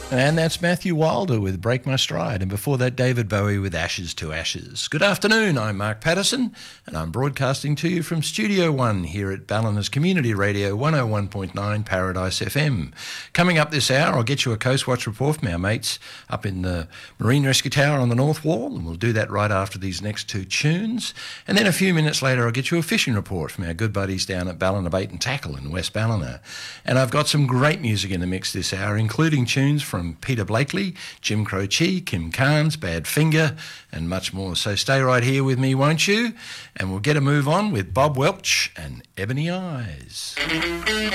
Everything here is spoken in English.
And that's Matthew Wilder with Break My Stride. And before that, David Bowie with Ashes to Ashes. Good afternoon, I'm Mark Patterson, and I'm broadcasting to you from Studio One here at Ballinas Community Radio 101.9 Paradise FM. Coming up this hour, I'll get you a Coast Watch report from our mates up in the Marine Rescue Tower on the North Wall, and we'll do that right after these next two tunes. And then a few minutes later, I'll get you a fishing report from our good buddies down at Ballina Bait and Tackle in West Ballina. And I've got some great music in the mix this hour, including tunes from Peter Blakely, Jim Croce, Kim Carnes, Badfinger, and much more. So stay right here with me, won't you? And we'll get a move on with Bob Welch and Ebony Eyes.